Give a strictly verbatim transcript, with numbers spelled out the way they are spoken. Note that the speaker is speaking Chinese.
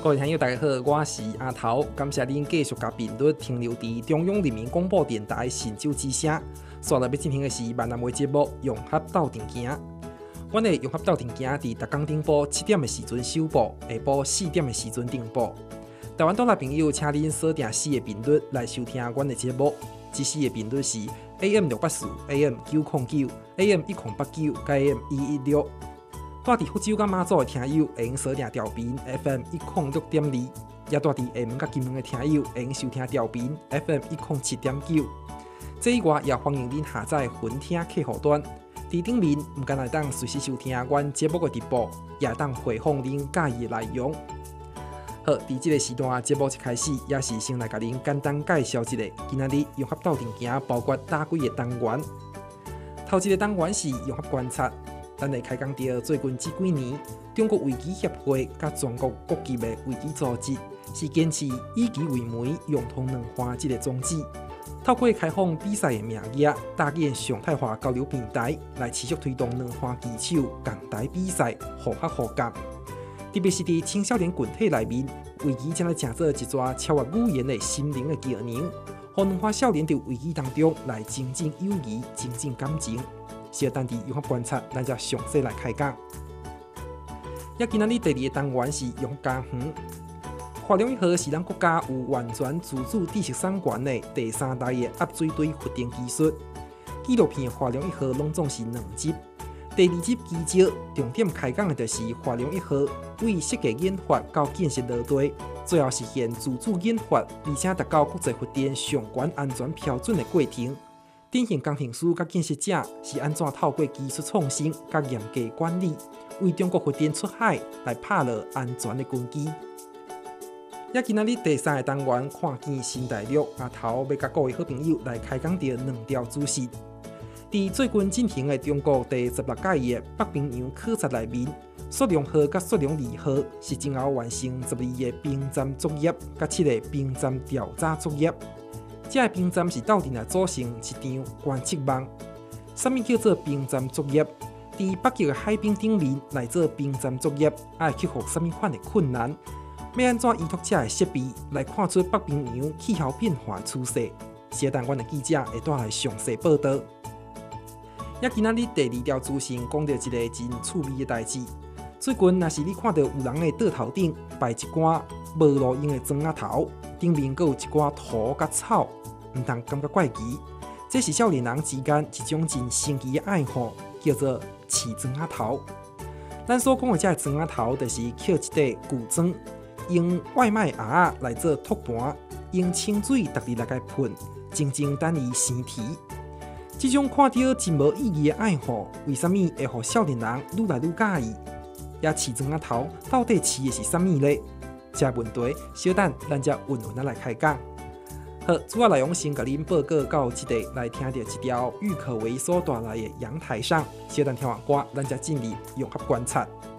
各位听友大家好，我是阿头，感谢您继续把频率停留在中央人民广播电台神州之声。所来要进行的是闽南话节目《融合斗阵行》。阮的《融合斗阵行》伫逐天顶播七点的时阵首播，下晡四点的时阵定播。台湾岛内朋友，请您锁定四个频率来收听阮的节目。这四个频率是 A M 六八四、A M 九零九、A M 一零八九、A M 一一六。住伫福州甲马祖的听友会用锁定调频 F M 一零六点二，也住伫厦门甲金门的听友会用收听调频 F M 一零七点九。这以外，也欢迎您下载云听客户端，伫顶面唔仅会当随时收听阮节目的直播，也会当回放您介意的内容。好，伫这个时段节目一开始，也是先来甲您简单介绍一下今仔日融合斗阵行包括哪几个单元。头一个单元是融合观察。咱来开讲到最近这几年，中国围棋协会甲全国各级的围棋组织是坚持以棋为媒、用通两花这个宗旨，透过开放比赛的名额，搭建常态化交流平台，来持续推动两花棋手共台比赛，互学互教。特别是伫青少年群体内面，围棋将来成做一撮超越语言的心灵的技能，互两花少年伫围棋当中来增进友谊、增进感情。小等伫融合观察，咱则详细来开讲。也今仔日第二个单元是融合家园。华龙一号是咱国家有完全自主知识产权的第三代的压水堆发电技术。纪录片《华龙一号》拢总是两集，第二集聚焦重点开讲的就是华龙一号为设计研发到建设落地，最后实现自主研发，而且达到国际发电上悬安全标准的过程。典型工程师甲建设者是安怎透过技术创新甲严格管理，为中国发电出海来拍落安全的根基。也今仔日第三个单元看见新大陆，阿头要甲各位好朋友来开讲到两条资讯。伫最近进行的中国第十六届的北冰洋考察内面，雪龙号甲雪龙二号是前后完成十二个冰站作业甲七个冰站调查作业。这个冰站是斗阵来组成一张观测网。什么叫做冰站作业？伫北极的海冰顶面来做冰站作业，要克服什么款的困难？要安怎依托这个设备来看出北冰洋气候变化的趋势？小等阮的记者会带来详细报道。也今仔日第二条资讯讲到一个真趣味的代志。最近若是你看到有人的桌头顶摆一寡无路用的砖仔头，顶面阁有一寡土甲草，唔通感觉怪奇。这是少年人之间一种真神奇的爱好，叫做饲砖仔头。咱所讲的这个砖仔头，就是捡一块旧砖，用外卖鸭仔来做托盘，用清水逐日来甲喷，静静等伊生啼。这种看到真无意义的爱好，为什么会互少年人愈来愈介意？也饲砖仔头到底饲的是什么呢？这问题，小等咱才稳稳来开讲。好，主要内容先甲恁报告到这里，来听到一条郁可唯所带来的阳台上。小等听完歌，咱才进入融合观察。